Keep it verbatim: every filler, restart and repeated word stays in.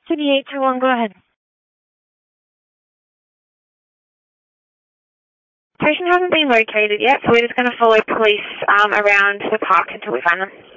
City eight two one, go ahead. Person hasn't been located yet, so we're just going to follow police um, around the park until we find them.